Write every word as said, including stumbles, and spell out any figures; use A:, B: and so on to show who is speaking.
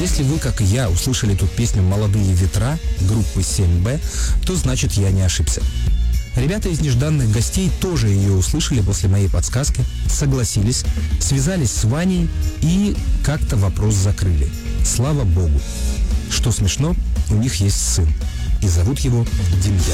A: Если вы, как и я, услышали тут песню «Молодые ветра» группы семь бэ, то значит я не ошибся. Ребята из нежданных гостей тоже ее услышали после моей подсказки, согласились, связались с Ваней и как-то вопрос закрыли. Слава богу. Что смешно, у них есть сын, и зовут его Демьян.